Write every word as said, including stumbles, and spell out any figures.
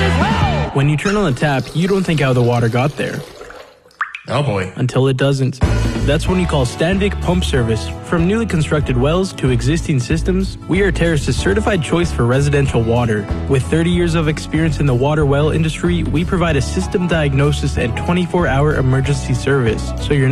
When you turn on the tap, you don't think how the water got there. Oh boy. Until it doesn't. That's when you call Standvik Pump Service. From newly constructed wells to existing systems, we are Terrace's certified choice for residential water. With thirty years of experience in the water well industry, we provide a system diagnosis and twenty-four hour emergency service, so you're